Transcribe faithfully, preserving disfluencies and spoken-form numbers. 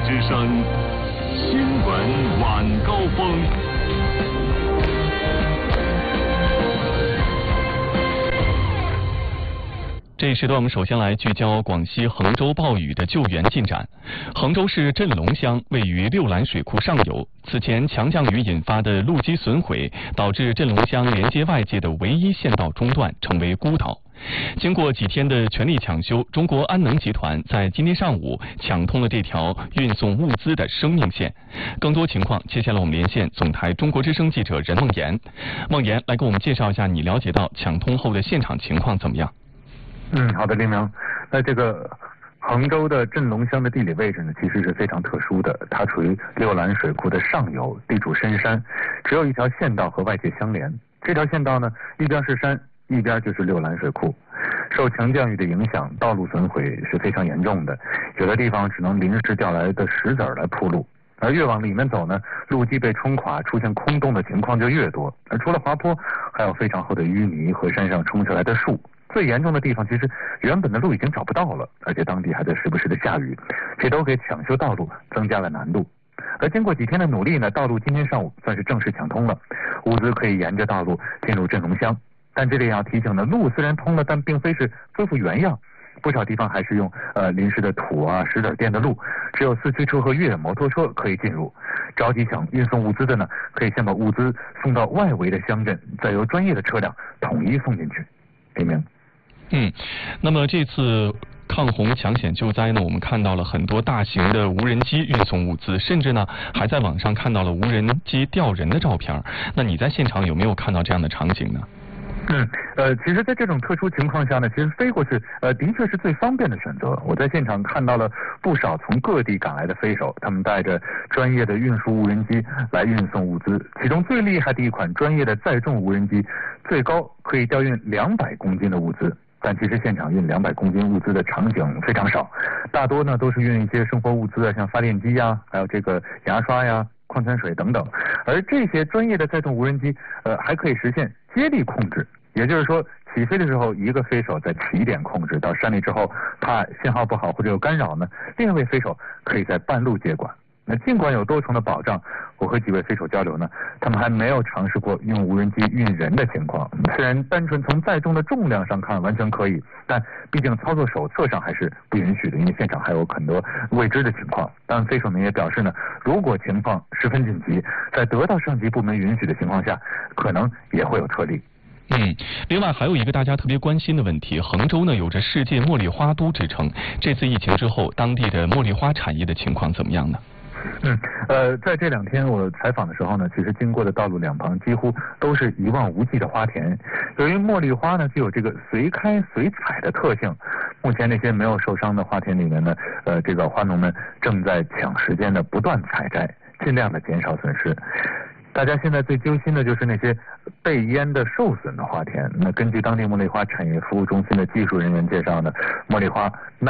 之声新闻晚高峰。 这一时段，我们首先来聚焦广西衡州暴雨的救援进展。衡州市镇龙乡位于六兰水库上游，此前强降雨引发的路基损毁，导致镇龙乡连接外界的唯一县道中断，成为孤岛。经过几天的全力抢修，中国安能集团在今天上午抢通了这条运送物资的生命线。更多情况，接下来我们连线总台中国之声记者任梦妍。梦妍，来给我们介绍一下你了解到抢通后的现场情况怎么样？ 嗯，好的，林明。那这个衡州的镇龙乡的地理位置呢，其实是非常特殊的，它处于六兰水库的上游，地处深山，只有一条县道和外界相连。这条县道呢，一边是山，一边就是六兰水库。受强降雨的影响，道路损毁是非常严重的，有的地方只能临时调来的石子儿来铺路。而越往里面走呢，路基被冲垮，出现空洞的情况就越多。而除了滑坡，还有非常厚的淤泥和山上冲下来的树。最严重的地方，其实原本的路已经找不到了，而且当地还在时不时的下雨，这都给抢修道路增加了难度。而经过几天的努力呢，道路今天上午算是正式抢通了，物资可以沿着道路进入镇龙乡。但这里要提醒呢，路虽然通了，但并非是恢复原样，不少地方还是用呃临时的土啊、石子垫的路，只有四驱车和越野摩托车可以进入。着急想运送物资的呢，可以先把物资送到外围的乡镇，再由专业的车辆统一送进去。李明。 嗯，那么这次抗洪抢险救灾呢，我们看到了很多大型的无人机运送物资，甚至呢还在网上看到了无人机吊人的照片。那你在现场有没有看到这样的场景呢？ 嗯，呃，其实，在这种特殊情况下呢，其实飞过去，呃，的确是最方便的选择。我在现场看到了不少从各地赶来的飞手，他们带着专业的运输无人机来运送物资。其中最厉害的一款专业的载重无人机，最高可以吊运两百公斤的物资。但其实现场运两百公斤物资的场景非常少，大多呢都是运一些生活物资啊，像发电机呀，还有这个牙刷呀、矿泉水等等。而这些专业的载重无人机，呃，还可以实现接力控制，也就是说，起飞的时候一个飞手在起点控制，到山里之后，怕信号不好或者有干扰呢，另一位飞手可以在半路接管。那尽管有多重的保障，我和几位飞手交流呢，他们还没有尝试过用无人机运人的情况。虽然单纯从载重的重量上看完全可以，但毕竟操作手册上还是不允许的，因为现场还有很多未知的情况。但飞手们也表示呢，如果情况十分紧急，在得到上级部门允许的情况下，可能也会有撤离。 嗯，另外还有一个大家特别关心的问题，衡州呢有着世界茉莉花都之称，这次疫情之后，当地的茉莉花产业的情况怎么样呢？ 嗯，呃，在这两天我采访的时候呢，其实经过的道路两旁几乎都是一望无际的花田。由于茉莉花呢具有这个随开随采的特性，目前那些没有受伤的花田里面呢，呃，这个花农们正在抢时间的不断采摘，尽量的减少损失。大家现在最揪心的就是那些被淹的受损的花田。那根据当地茉莉花产业服务中心的技术人员介绍呢，茉莉花